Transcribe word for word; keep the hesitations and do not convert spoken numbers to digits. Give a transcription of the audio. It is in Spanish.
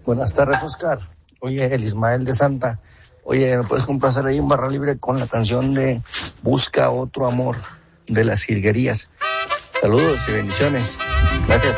Buenas tardes, Oscar. Oye, el Ismael de Santa. Oye, ¿me puedes complacer ahí en Barra Libre con la canción de Busca Otro Amor de Las Jilguerías? Saludos y bendiciones. Gracias.